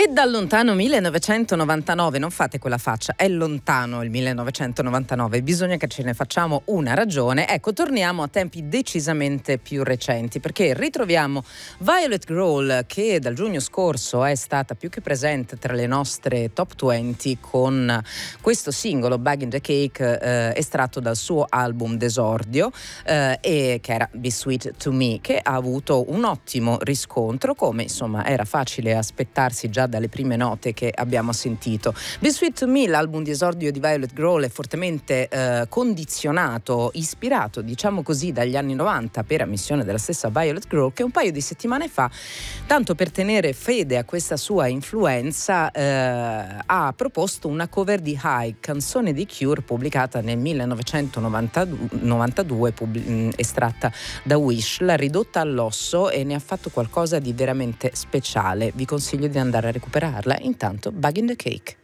E dal lontano 1999, non fate quella faccia, è lontano il 1999, bisogna che ce ne facciamo una ragione. Ecco, torniamo a tempi decisamente più recenti, perché ritroviamo Violet Grohl, che dal giugno scorso è stata più che presente tra le nostre top 20 con questo singolo Bag in the Cake, estratto dal suo album d'esordio, e che era Be Sweet to Me, che ha avuto un ottimo riscontro, come insomma era facile aspettarsi già dalle prime note che abbiamo sentito. Be Sweet to Me, l'album di esordio di Violet Grohl, è fortemente condizionato, ispirato diciamo così dagli anni 90 per ammissione della stessa Violet Grohl, che un paio di settimane fa, tanto per tenere fede a questa sua influenza, ha proposto una cover di High, canzone di Cure pubblicata nel 1992, estratta da Wish. L'ha ridotta all'osso e ne ha fatto qualcosa di veramente speciale. Vi consiglio di andare a recuperarla. Intanto Bag in the Cake.